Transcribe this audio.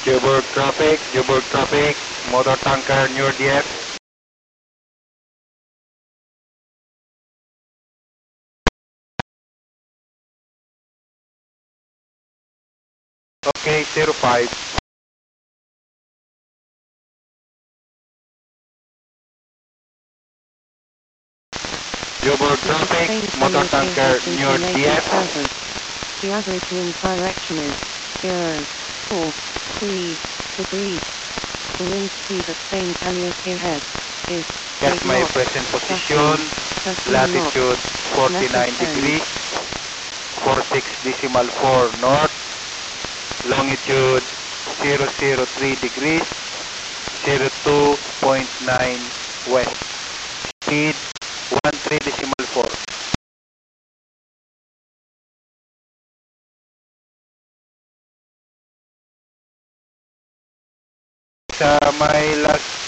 Joburg traffic, motor tanker near DF. Okay, 05. Joburg traffic, motor tanker near DF. The average wind direction is 0.43 degrees. The wind speed at St. Heliers ahead is That's my present position, latitude 49 degrees, 46.4 north, longitude 003 degrees, 02.9 west, speed 13.4. Sa my last